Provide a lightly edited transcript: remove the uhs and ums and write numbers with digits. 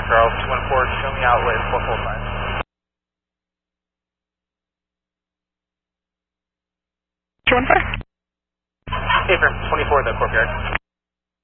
Charles, 214, show me outlet 445. 215? Hey, from 24, the courtyard.